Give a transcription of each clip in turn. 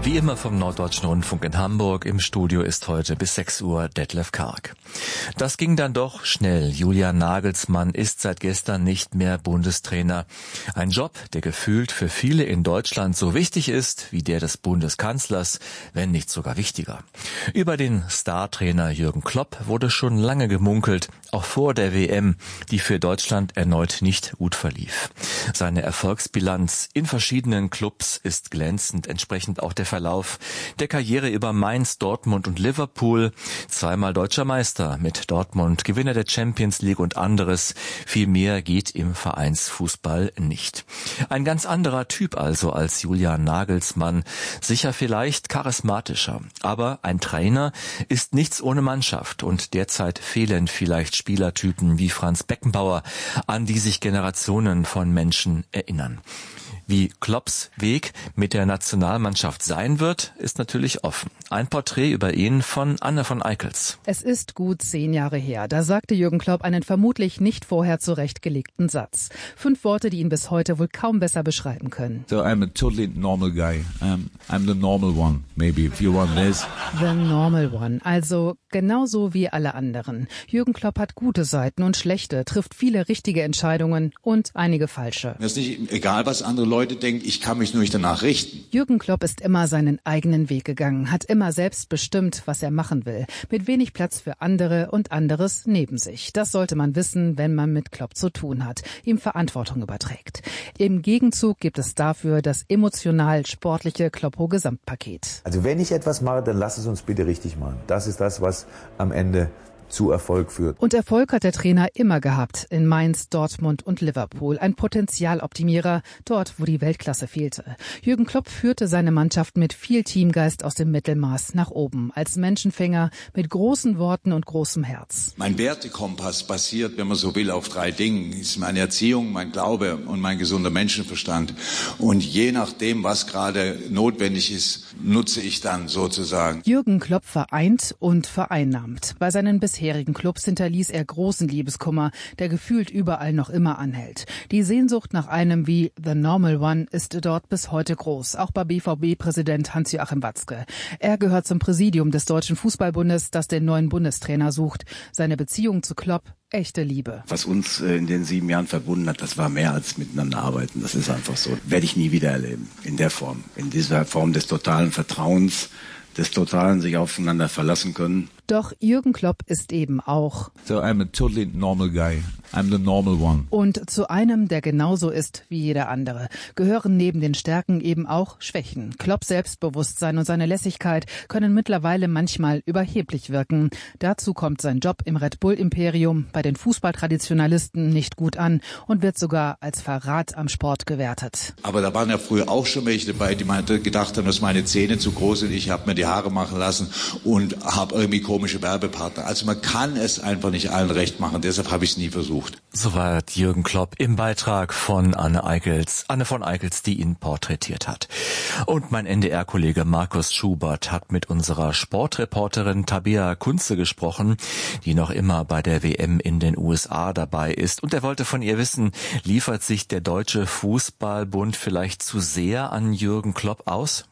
Wie immer vom Norddeutschen Rundfunk in Hamburg. Im Studio ist heute bis 6 Uhr Detlef Karg. Das ging dann doch schnell. Julian Nagelsmann ist seit gestern nicht mehr Bundestrainer. Ein Job, der gefühlt für viele in Deutschland so wichtig ist wie der des Bundeskanzlers, wenn nicht sogar wichtiger. Über den Startrainer Jürgen Klopp wurde schon lange gemunkelt, auch vor der WM, die für Deutschland erneut nicht gut verlief. Seine Erfolgsbilanz in verschiedenen Clubs ist glänzend, entsprechend auch der Verlauf der Karriere über Mainz, Dortmund und Liverpool. Zweimal deutscher Meister mit Dortmund, Gewinner der Champions League und anderes. Viel mehr geht im Vereinsfußball nicht. Ein ganz anderer Typ also als Julian Nagelsmann. Sicher vielleicht charismatischer. Aber ein Trainer ist nichts ohne Mannschaft. Und derzeit fehlen vielleicht Spielertypen wie Franz Beckenbauer, an die sich Generationen von Menschen erinnern. Wie Klopps Weg mit der Nationalmannschaft sein wird, ist natürlich offen. Ein Porträt über ihn von Anne von Eickels. Es ist gut 10 Jahre her. Da sagte Jürgen Klopp einen vermutlich nicht vorher zurechtgelegten Satz. 5 Worte, die ihn bis heute wohl kaum besser beschreiben können. So I'm a totally normal guy. I'm the normal one, maybe, if you want this. The normal one, also genauso wie alle anderen. Jürgen Klopp hat gute Seiten und schlechte, trifft viele richtige Entscheidungen und einige falsche. Mir ist nicht egal, was andere Leute denken, ich kann mich nur nicht danach richten. Jürgen Klopp ist immer seinen eigenen Weg gegangen, hat immer selbst bestimmt, was er machen will, mit wenig Platz für andere und anderes neben sich. Das sollte man wissen, wenn man mit Klopp zu tun hat, ihm Verantwortung überträgt. Im Gegenzug gibt es dafür das emotional-sportliche Kloppo-Gesamtpaket. Also wenn ich etwas mache, dann lass es uns bitte richtig machen. Das ist das, was am Ende zu Erfolg führt. Und Erfolg hat der Trainer immer gehabt, in Mainz, Dortmund und Liverpool. Ein Potenzialoptimierer, dort, wo die Weltklasse fehlte. Jürgen Klopp führte seine Mannschaft mit viel Teamgeist aus dem Mittelmaß nach oben. Als Menschenfänger mit großen Worten und großem Herz. Mein Wertekompass basiert, wenn man so will, auf 3 Dingen. Das ist meine Erziehung, mein Glaube und mein gesunder Menschenverstand. Und je nachdem, was gerade notwendig ist, nutze ich dann sozusagen. Jürgen Klopp vereint und vereinnahmt. Bei seinen bisherigen Clubs hinterließ er großen Liebeskummer, der gefühlt überall noch immer anhält. Die Sehnsucht nach einem wie The Normal One ist dort bis heute groß, auch bei BVB-Präsident Hans-Joachim Watzke. Er gehört zum Präsidium des Deutschen Fußballbundes, das den neuen Bundestrainer sucht. Seine Beziehung zu Klopp, echte Liebe. Was uns in den 7 Jahren verbunden hat, das war mehr als miteinander arbeiten. Das ist einfach so. Werde ich nie wieder erleben. In der Form. In dieser Form des totalen Vertrauens, des totalen sich aufeinander verlassen können. Doch Jürgen Klopp ist eben auch So I'm a totally normal guy. I'm the normal one. Und zu einem, der genauso ist wie jeder andere, gehören neben den Stärken eben auch Schwächen. Klopps Selbstbewusstsein und seine Lässigkeit können mittlerweile manchmal überheblich wirken. Dazu kommt sein Job im Red Bull-Imperium bei den Fußballtraditionalisten nicht gut an und wird sogar als Verrat am Sport gewertet. Aber da waren ja früher auch schon welche dabei, die gedacht haben, dass meine Zähne zu groß sind. Ich habe mir die Haare machen lassen und habe irgendwie komische Werbepartner. Also man kann es einfach nicht allen recht machen. Deshalb habe ich es nie versucht. Soweit Jürgen Klopp im Beitrag von Anne von Eickels, die ihn porträtiert hat. Und mein NDR-Kollege Markus Schubert hat mit unserer Sportreporterin Tabea Kunze gesprochen, die noch immer bei der WM in den USA dabei ist. Und er wollte von ihr wissen, liefert sich der Deutsche Fußballbund vielleicht zu sehr an Jürgen Klopp aus?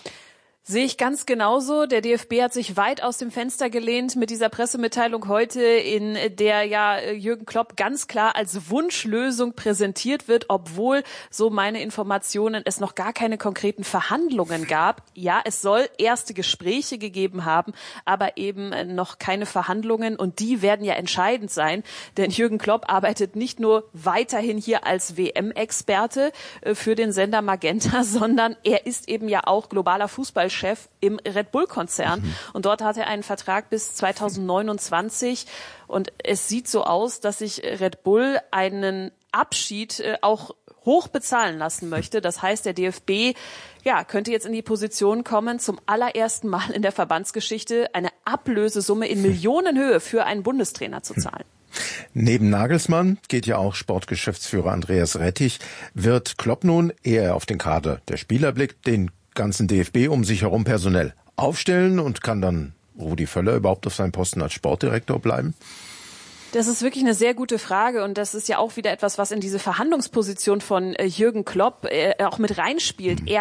Sehe ich ganz genauso. Der DFB hat sich weit aus dem Fenster gelehnt mit dieser Pressemitteilung heute, in der ja Jürgen Klopp ganz klar als Wunschlösung präsentiert wird, obwohl, so meine Informationen, es noch gar keine konkreten Verhandlungen gab. Ja, es soll erste Gespräche gegeben haben, aber eben noch keine Verhandlungen, und die werden ja entscheidend sein, denn Jürgen Klopp arbeitet nicht nur weiterhin hier als WM-Experte für den Sender Magenta, sondern er ist eben ja auch globaler Fußballchef im Red Bull-Konzern. Und dort hat er einen Vertrag bis 2029. Und es sieht so aus, dass sich Red Bull einen Abschied auch hoch bezahlen lassen möchte. Das heißt, der DFB könnte jetzt in die Position kommen, zum allerersten Mal in der Verbandsgeschichte eine Ablösesumme in Millionenhöhe für einen Bundestrainer zu zahlen. Neben Nagelsmann geht ja auch Sportgeschäftsführer Andreas Rettich. Wird Klopp nun, ehe er auf den Kader der Spieler blickt, den ganzen DFB um sich herum personell aufstellen, und kann dann Rudi Völler überhaupt auf seinem Posten als Sportdirektor bleiben? Das ist wirklich eine sehr gute Frage, und das ist ja auch wieder etwas, was in diese Verhandlungsposition von Jürgen Klopp auch mit reinspielt. Er